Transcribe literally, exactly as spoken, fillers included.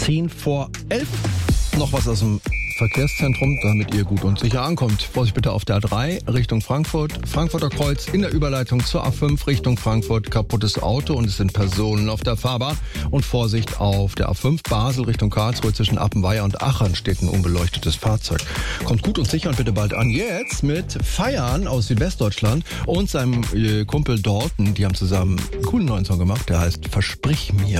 zehn vor elf. Noch was aus dem Verkehrszentrum, damit ihr gut und sicher ankommt. Vorsicht bitte auf der A drei Richtung Frankfurt, Frankfurter Kreuz in der Überleitung zur A fünf Richtung Frankfurt, kaputtes Auto und es sind Personen auf der Fahrbahn. Und Vorsicht auf der A fünf Basel Richtung Karlsruhe zwischen Appenweier und Achern steht ein unbeleuchtetes Fahrzeug. Kommt gut und sicher und bitte bald an. Jetzt mit Feiern aus Südwestdeutschland und seinem äh, Kumpel Dalton. Die haben zusammen einen coolen neuen Song gemacht, der heißt Versprich mir.